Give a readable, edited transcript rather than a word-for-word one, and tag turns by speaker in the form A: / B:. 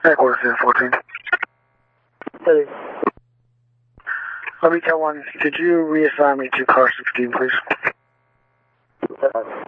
A: Headquarters 14.
B: Hey.
A: Let me tell one. Could you reassign me to car 16, please?